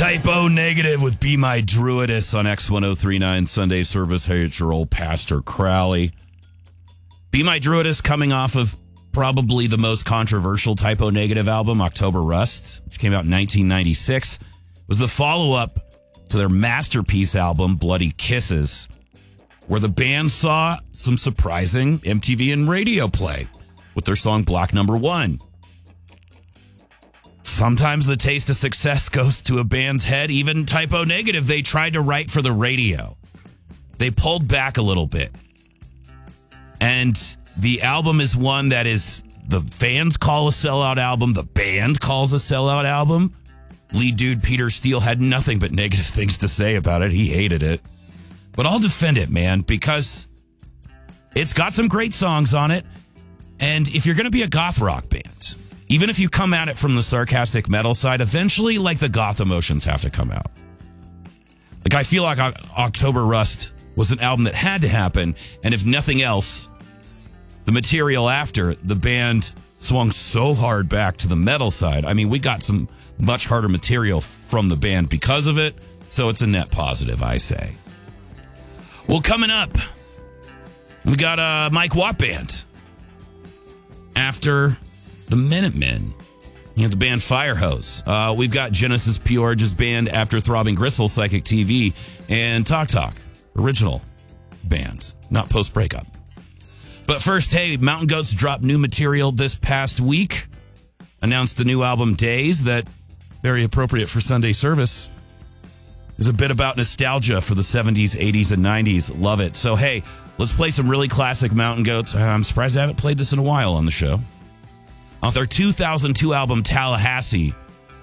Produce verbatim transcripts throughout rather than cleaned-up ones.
Type O Negative with Be My Druidess on X ten thirty-nine Sunday Service. Hey, it's your old Pastor Crowley. Be My Druidess coming off of probably the most controversial Type O Negative album, October Rust, which came out in nineteen ninety-six. It was the follow-up to their masterpiece album, Bloody Kisses, where the band saw some surprising M T V and radio play with their song Black Number One. Sometimes the taste of success goes to a band's head. Even Type O Negative, they tried to write for the radio. They pulled back a little bit. And the album is one that is, the fans call a sellout album. The band calls a sellout album. Lead dude Peter Steele had nothing but negative things to say about it. He hated it. But I'll defend it, man, because it's got some great songs on it. And if you're going to be a goth rock band, even if you come at it from the sarcastic metal side, eventually, like, the goth emotions have to come out. Like, I feel like October Rust was an album that had to happen, and if nothing else, the material after, the band swung so hard back to the metal side. I mean, we got some much harder material from the band because of it, so it's a net positive, I say. Well, coming up, we got a Mike Watt Band. After the Minutemen, you have the band Firehose. Uh, we've got Genesis P-Orge's band After Throbbing Gristle, Psychic T V, and Talk Talk, original bands, not post-breakup. But first, hey, Mountain Goats dropped new material this past week. Announced a new album, Days, that, very appropriate for Sunday service, is a bit about nostalgia for the seventies, eighties, and nineties. Love it. So, hey, let's play some really classic Mountain Goats. I'm surprised I haven't played this in a while on the show. Off their two thousand two album, Tallahassee,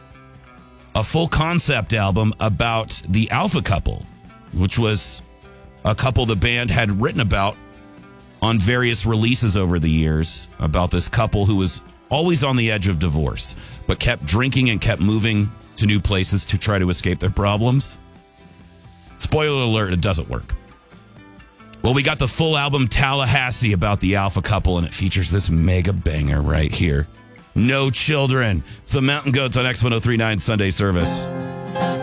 a full concept album about the Alpha Couple, which was a couple the band had written about on various releases over the years, about this couple who was always on the edge of divorce, but kept drinking and kept moving to new places to try to escape their problems. Spoiler alert, it doesn't work. Well, we got the full album Tallahassee about the Alpha Couple, and it features this mega banger right here. No Children. It's the Mountain Goats on X ten thirty-nine Sunday Service.